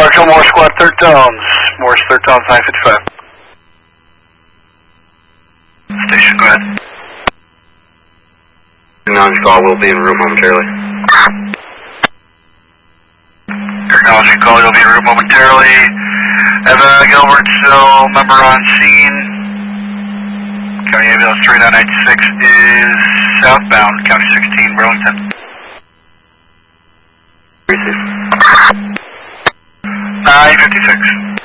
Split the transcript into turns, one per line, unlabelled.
Marshall, Moore Squad, third tones. Morse, third tones, 955.
Station, go ahead. Acknowledge call, will be en route momentarily.
Acknowledging call, you'll be en route momentarily. Eva Gilbert, still member on scene. County ambulance 3996 is southbound, County 16, Burlington.
Receive.
956.